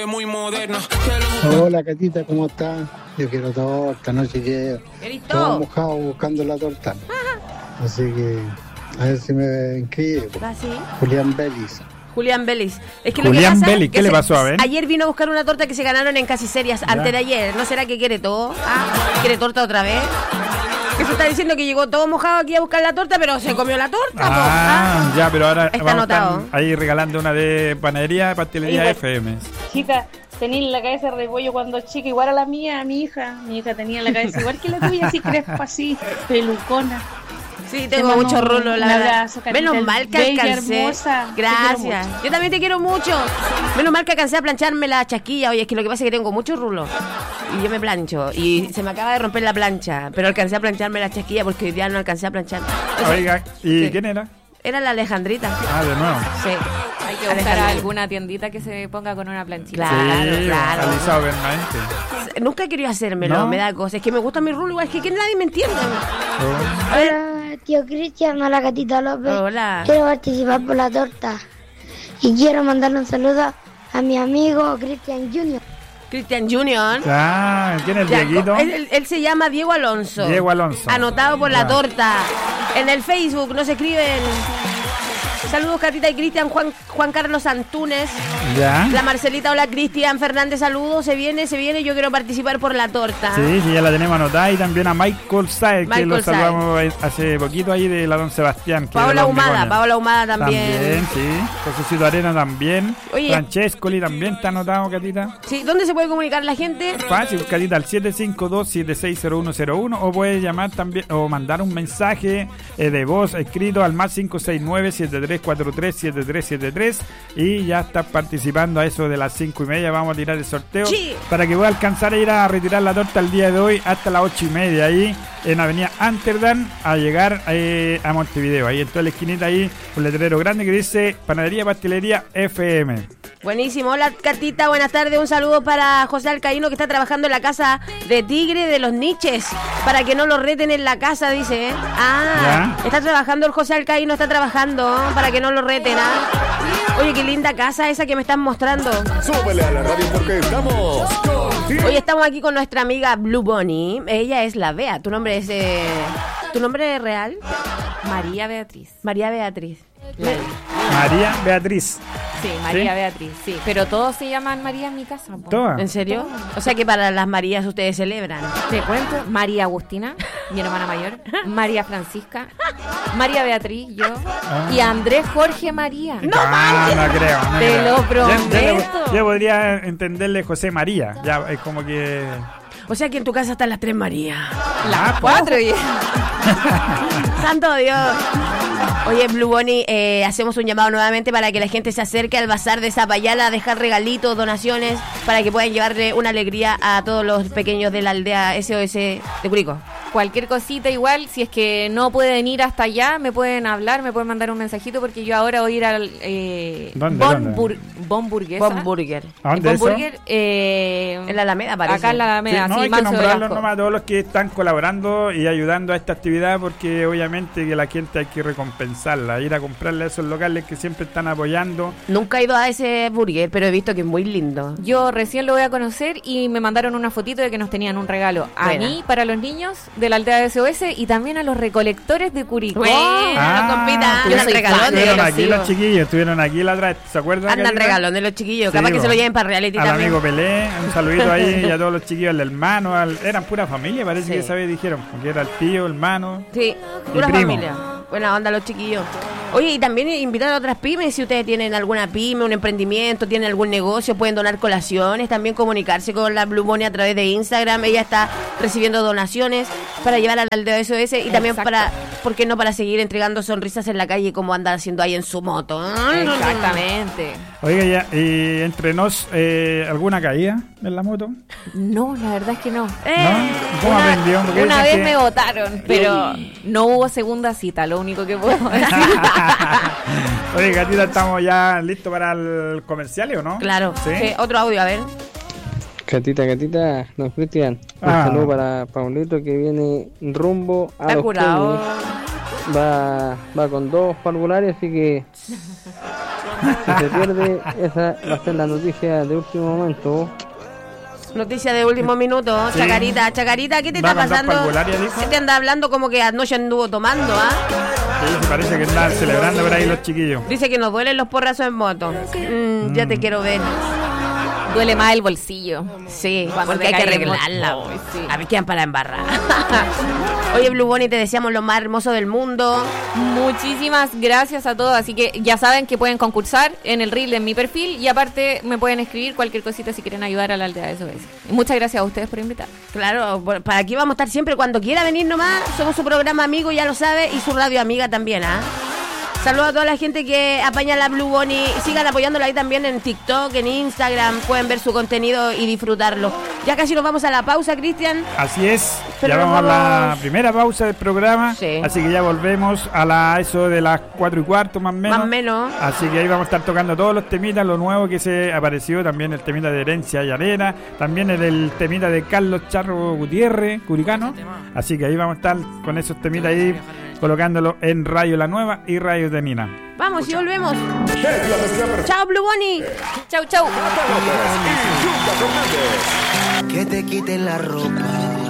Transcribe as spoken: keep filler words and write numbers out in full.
Muy moderna. Hola, Catita, ¿cómo estás? Yo quiero torta, no sé qué. Todo mojado buscando la torta. Ajá. Así que a ver si me inscribe. ¿Ah, sí? Julián Vélez. Julián Vélez. Es que Julián lo que pasa Vélez, ¿qué que le se, pasó a ver? Ayer vino a buscar una torta que se ganaron en Casi Serias, antes de ayer. ¿No será que quiere todo? Ah, ¿quiere torta otra vez? Que se está diciendo que llegó todo mojado aquí a buscar la torta, pero se comió la torta. Ah, ah. ya, pero ahora está vamos anotado. a estar ahí regalando una de panadería de pastelería F M. Chica, tenía la cabeza de pollo cuando chica, igual a la mía, a mi hija. Mi hija tenía la cabeza igual que la tuya, así crespa, así, pelucona. Sí, tengo mucho rulo, la verdad. Abrazo, Menos mal que bella, alcancé. hermosa. Gracias. Yo también te quiero mucho. Menos mal que alcancé a plancharme la chasquilla. Oye, es que lo que pasa es que tengo mucho rulo. Y yo me plancho. Y se me acaba de romper la plancha. Pero alcancé a plancharme la chasquilla porque hoy día no alcancé a planchar. O sea, oiga, ¿y sí. quién era? Era la Alejandrita. Ah, de nuevo. Sí. Hay que buscar a alguna tiendita que se ponga con una planchita. Claro, sí, claro. Alisado permanente. Nunca he querido hacérmelo, ¿no? Me da cosas. Es que me gusta mi rulo, igual es que, que nadie me entiende. Oh. A ver. Hola, tío Cristian, hola Catita López. Hola. Quiero participar por la torta. Y quiero mandarle un saludo a mi amigo Cristian Junior Cristian Junior Ah, ¿quién es el ya, Dieguito? Él, él, él se llama Diego Alonso. Diego Alonso. Anotado por ya. la torta. En el Facebook nos escriben. Saludos, Catita y Cristian. Juan Juan Carlos Antunes. Ya. La Marcelita, hola Cristian Fernández, saludos. Se viene, se viene. Yo quiero participar por la torta. Sí, sí, ya la tenemos anotada. Y también a Michael Saez, que lo Saez. saludamos hace poquito ahí de la Don Sebastián. Que Paola Humada, Paola Humada también. También, sí. Josécito Arena también. Oye. Francescoli también está anotado, Catita. Sí, ¿dónde se puede comunicar la gente? Fácil, Catita, al siete cinco dos, siete seis cero uno cero uno o puedes llamar también o mandar un mensaje eh, de voz escrito al más cinco seis nueve, siete tres cuatro tres, siete tres siete tres y ya estás participando a eso de las cinco y media. Vamos a tirar el sorteo sí. para que pueda alcanzar a ir a retirar la torta el día de hoy hasta las ocho y media ahí en Avenida Amsterdam a llegar eh, a Montevideo. Ahí en toda la esquinita ahí un letrero grande que dice Panadería Pastelería F M. Buenísimo, hola Catita, buenas tardes, un saludo para José Alcaíno que está trabajando en la casa de Tigre de los Niches, para que no lo reten en la casa, dice, ¿eh? Ah, ¿ya? Está trabajando el José Alcaíno, está trabajando, ¿eh? Para que no lo reten, ¿ah? Oye, qué linda casa esa que me están mostrando. Súbele a la radio porque estamos contigo. Hoy estamos aquí con nuestra amiga Blue Bonnie, ella es la Bea, tu nombre es, eh... ¿tu nombre es real? María Beatriz. María Beatriz. La... María Beatriz. Sí, María ¿Sí? Beatriz, sí. Pero todos se llaman María en mi casa. ¿Todas? ¿En serio? Todas. O sea que para las Marías ustedes celebran. Te cuento, María Agustina, mi hermana mayor, María Francisca, María Beatriz, yo, ah. y Andrés Jorge María. ¡No ah, manches! No creo. No Te creo. lo prometo. Yo, yo podría entenderle José María. Ya es como que... O sea que en tu casa están las tres Marías. Las cuatro. Y... ¡Santo Dios! Oye, Blue Bonnie, eh, hacemos un llamado nuevamente para que la gente se acerque al bazar de Zapayala a dejar regalitos, donaciones, para que puedan llevarle una alegría a todos los pequeños de la aldea S O S de Curicó. Cualquier cosita igual, si es que no pueden ir hasta allá, me pueden hablar, me pueden mandar un mensajito, porque yo ahora voy a ir al eh, ¿Dónde, bon, dónde? Bur, bon Burguesa. Bon Burger. ¿A dónde bon eso? Burger, eh, en la Alameda, parece. Acá en la Alameda, sí, no, sí, hay que nombrarlos nomás a todos los que están colaborando y ayudando a esta actividad, porque obviamente que la gente hay que recompensarla, ir a comprarle a esos locales que siempre están apoyando. Nunca he ido a ese burger, pero he visto que es muy lindo. Yo recién lo voy a conocer y me mandaron una fotito de que nos tenían un regalo a Buena. mí, para los niños de la aldea de S O S y también a los recolectores de Curicó. Bueno, ah, compita, andan regalones. Estuvieron aquí los chiquillos, estuvieron aquí la otra vez, ¿se acuerdan? Andan regalones los chiquillos, sí, capaz bo. que se lo lleven para reality al también. Al amigo Pelé, un saludito ahí y a todos los chiquillos, al hermano, al, eran pura familia, parece sí. que esa vez dijeron, porque era el tío, el hermano. Sí, pura familia. Buena onda los chiquillos. Oye, y también invitar a otras pymes, si ustedes tienen alguna pyme, un emprendimiento, tienen algún negocio, pueden donar colaciones, también comunicarse con la Blue Bonnie a través de Instagram. Ella está recibiendo donaciones para llevar a la aldea S O S y también Exacto. para, ¿por qué no?, para seguir entregando sonrisas en la calle como anda haciendo ahí en su moto. Exactamente. Oiga, ya, y entre nos, eh, ¿alguna caída en la moto? No, la verdad es que no. Eh, ¿No? ¿Cómo una, aprendió? Porque una vez que... me botaron, pero no hubo segunda cita, lo único que puedo decir. Oye, Gatita, ¿estamos ya listos para el comercial o no? Claro. ¿Sí? Sí, otro audio, a ver. Catita, Catita, don Cristian, un ah. saludo para Paulito que viene rumbo a Está los curado. Tenis. Va, va con dos parvulares, así que Si se pierde, esa va a ser la noticia de último momento. Noticia de último minuto. Sí. Chacarita, Chacarita, ¿qué te está pasando? ¿Qué te anda hablando como que anoche anduvo tomando, ah? Sí, parece que están celebrando por ahí los chiquillos. Dice que nos duelen los porrazos en moto. Mm, mm. Ya te quiero ver. Duele más el bolsillo. Sí, porque hay que arreglarla. Oh, sí. A ver, quedan para embarrar. Oye, Blue Bonnie, te deseamos lo más hermoso del mundo. Muchísimas gracias a todos. Así que ya saben que pueden concursar en el reel en mi perfil. Y aparte me pueden escribir cualquier cosita si quieren ayudar a la aldea de S O S. Y muchas gracias a ustedes por invitar. Claro, para aquí vamos a estar siempre cuando quiera venir nomás. Somos su programa amigo, ya lo sabe. Y su radio amiga también, ¿ah? ¿eh? Saludos a toda la gente que apaña la Blue Bonnie. Sigan apoyándola ahí también en TikTok, en Instagram. Pueden ver su contenido y disfrutarlo. Ya casi nos vamos a la pausa, Cristian. Así es. Pero ya vamos, vamos a la primera pausa del programa. Sí. Así que ya volvemos a la eso de las cuatro y cuarto más o menos. Más o menos. Así que ahí vamos a estar tocando todos los temitas, lo nuevo que se apareció. También el temita de Herencia Llanera. También el, el temita de Carlos Charro Gutiérrez, Curicano. Así que ahí vamos a estar con esos temitas ahí, colocándolo en Radio La Nueva y Radio Tenina. Vamos y volvemos. Chao, Blue Bonnie. Chau, chau. Que te quiten la ropa